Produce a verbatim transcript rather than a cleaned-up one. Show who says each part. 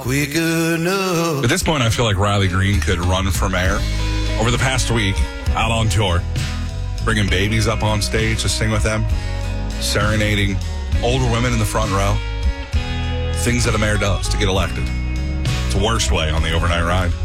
Speaker 1: quick enough.
Speaker 2: At this point, I feel like Riley Green could run for mayor. Over the past week, out on tour, bringing babies up on stage to sing with them, serenading older women in the front row. Things that a mayor does to get elected. It's the worst way on the overnight ride.